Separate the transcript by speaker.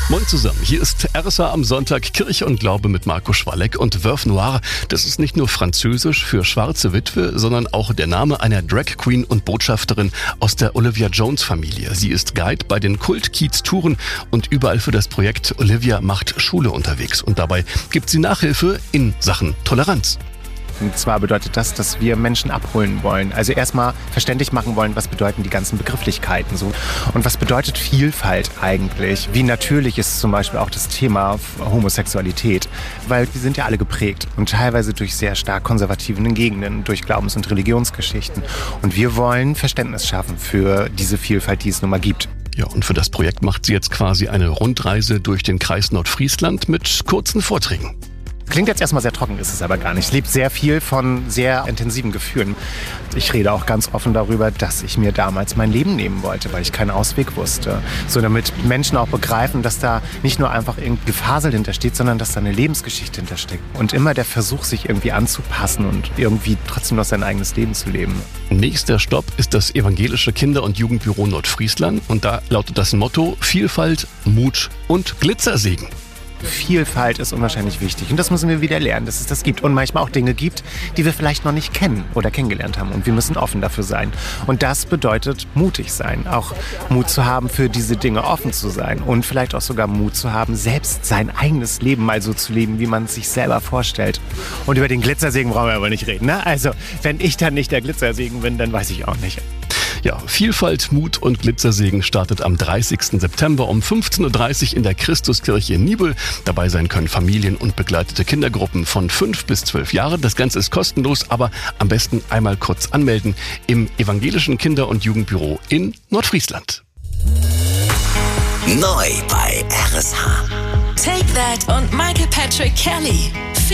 Speaker 1: Moin zusammen, hier ist RSA am Sonntag, Kirche und Glaube mit Marco Schwalek und Veuve Noire. Das ist nicht nur französisch für schwarze Witwe, sondern auch der Name einer Drag Queen und Botschafterin aus der Olivia Jones Familie. Sie ist Guide bei den Kult-Kiez-Touren und überall für das Projekt Olivia macht Schule unterwegs. Und dabei gibt sie Nachhilfe in Sachen Toleranz.
Speaker 2: Und zwar bedeutet das, dass wir Menschen abholen wollen. Also erstmal verständlich machen wollen, was bedeuten die ganzen Begrifflichkeiten so. Und was bedeutet Vielfalt eigentlich? Wie natürlich ist zum Beispiel auch das Thema Homosexualität? Weil wir sind ja alle geprägt und teilweise durch sehr stark konservativen Gegenden, durch Glaubens- und Religionsgeschichten. Und wir wollen Verständnis schaffen für diese Vielfalt, die es nun mal gibt.
Speaker 1: Ja, und für das Projekt macht sie jetzt quasi eine Rundreise durch den Kreis Nordfriesland mit kurzen Vorträgen.
Speaker 2: Klingt jetzt erstmal sehr trocken, ist es aber gar nicht. Es lebt sehr viel von sehr intensiven Gefühlen. Ich rede auch ganz offen darüber, dass ich mir damals mein Leben nehmen wollte, weil ich keinen Ausweg wusste. So damit Menschen auch begreifen, dass da nicht nur einfach irgendwie Gefasel hintersteht, sondern dass da eine Lebensgeschichte hintersteckt. Und immer der Versuch, sich irgendwie anzupassen und irgendwie trotzdem noch sein eigenes Leben zu leben.
Speaker 1: Nächster Stopp ist das Evangelische Kinder- und Jugendbüro Nordfriesland. Und da lautet das Motto: Vielfalt, Mut und Glitzersegen.
Speaker 2: Vielfalt ist unwahrscheinlich wichtig und das müssen wir wieder lernen, dass es das gibt und manchmal auch Dinge gibt, die wir vielleicht noch nicht kennen oder kennengelernt haben und wir müssen offen dafür sein. Und das bedeutet mutig sein, auch Mut zu haben, für diese Dinge offen zu sein und vielleicht auch sogar Mut zu haben, selbst sein eigenes Leben mal so zu leben, wie man es sich selber vorstellt. Und über den Glitzersegen brauchen wir aber nicht reden, ne? Also, wenn ich dann nicht der Glitzersegen bin, dann weiß ich auch nicht.
Speaker 1: Ja, Vielfalt, Mut und Glitzersegen startet am 30. September um 15.30 Uhr in der Christuskirche in Nibel. Dabei sein können Familien und begleitete Kindergruppen von 5 bis 12 Jahre. Das Ganze ist kostenlos, aber am besten einmal kurz anmelden im Evangelischen Kinder- und Jugendbüro in Nordfriesland.
Speaker 3: Neu bei RSH.
Speaker 4: Take That und Michael Patrick Kelly.